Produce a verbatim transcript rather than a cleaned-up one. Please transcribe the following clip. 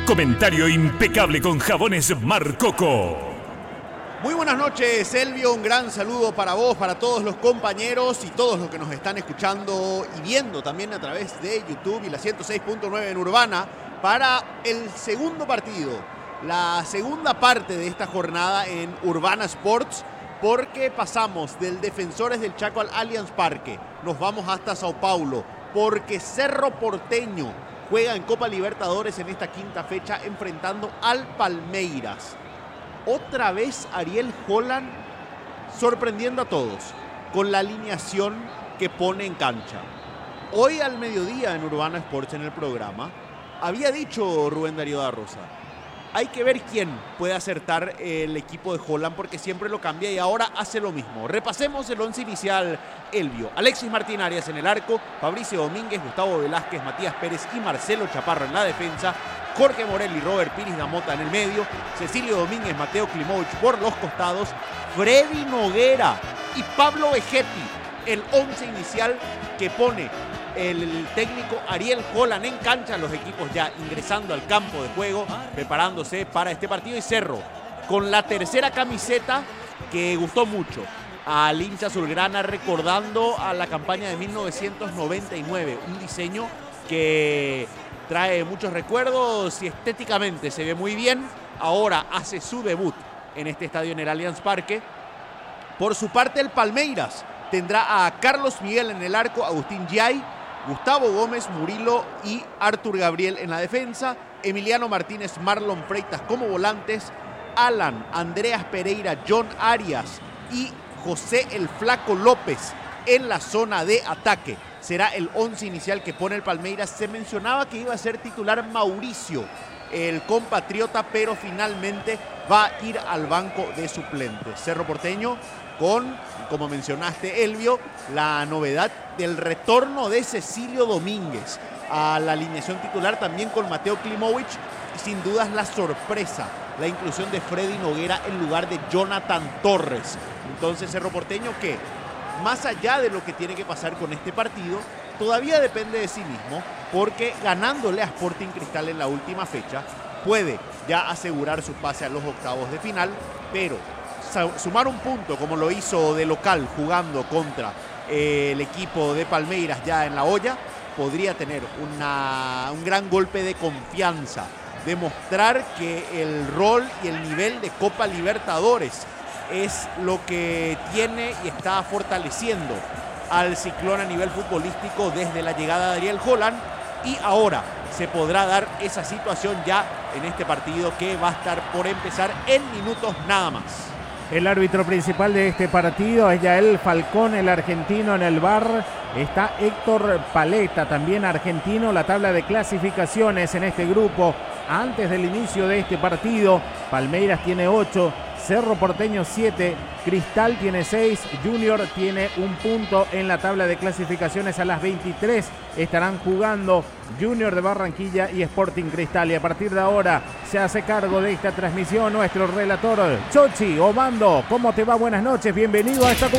Comentario impecable con jabones Mar Coco. Muy buenas noches, Elvio. Un gran saludo para vos, para todos los compañeros y todos los que nos están escuchando y viendo también a través de YouTube y la ciento seis punto nueve en Urbana para el segundo partido, la segunda parte de esta jornada en Urbana Sports, porque pasamos del Defensores del Chaco al Allianz Parque, nos vamos hasta Sao Paulo, porque Cerro Porteño juega en Copa Libertadores en esta quinta fecha enfrentando al Palmeiras. Otra vez Ariel Holland sorprendiendo a todos con la alineación que pone en cancha. Hoy al mediodía en Urbana Sports, en el programa, había dicho Rubén Darío da Rosa: hay que ver quién puede acertar el equipo de Holland porque siempre lo cambia y ahora hace lo mismo. Repasemos el once inicial, Elvio. Alexis Martín Arias en el arco, Fabricio Domínguez, Gustavo Velázquez, Matías Pérez y Marcelo Chaparro en la defensa, Jorge Morel y Robert Piris da Mota en el medio, Cecilio Domínguez, Mateo Klimovich por los costados, Freddy Noguera y Pablo Vegetti, el once inicial que pone el técnico Ariel Holland en cancha. Los equipos ya ingresando al campo de juego, preparándose para este partido. Y Cerro con la tercera camiseta que gustó mucho al hincha azulgrana, recordando a la campaña de mil novecientos noventa y nueve, un diseño que trae muchos recuerdos y estéticamente se ve muy bien. Ahora hace su debut en este estadio en el Allianz Parque. Por su parte, el Palmeiras tendrá a Carlos Miguel en el arco, Agustín Giai, Gustavo Gómez, Murilo y Artur Gabriel en la defensa, Emiliano Martínez, Marlon Freitas como volantes, Alan, Andreas Pereira, John Arias y José el Flaco López en la zona de ataque. Será el once inicial que pone el Palmeiras. Se mencionaba que iba a ser titular Mauricio, el compatriota, pero finalmente va a ir al banco de suplentes. Cerro Porteño con, como mencionaste, Elvio, la novedad del retorno de Cecilio Domínguez a la alineación titular, también con Mateo Klimovich, y sin dudas la sorpresa, la inclusión de Freddy Noguera en lugar de Jonathan Torres. Entonces Cerro Porteño, que más allá de lo que tiene que pasar con este partido, todavía depende de sí mismo, porque ganándole a Sporting Cristal en la última fecha, puede ya asegurar su pase a los octavos de final, pero sumar un punto como lo hizo de local jugando contra eh, el equipo de Palmeiras ya en la olla, podría tener una, un gran golpe de confianza, demostrar que el rol y el nivel de Copa Libertadores es lo que tiene y está fortaleciendo al Ciclón a nivel futbolístico desde la llegada de Ariel Holland, y ahora se podrá dar esa situación ya en este partido que va a estar por empezar en minutos nada más. El árbitro principal de este partido es Yael Falcón, el argentino. En el V A R está Héctor Paleta, también argentino. La tabla de clasificaciones en este grupo antes del inicio de este partido: Palmeiras tiene ocho, Cerro Porteño siete, Cristal tiene seis, Junior tiene un punto en la tabla de clasificaciones. A las veintitrés estarán jugando Junior de Barranquilla y Sporting Cristal. Y a partir de ahora se hace cargo de esta transmisión nuestro relator Chochi Obando. ¿Cómo te va? Buenas noches, bienvenido a esta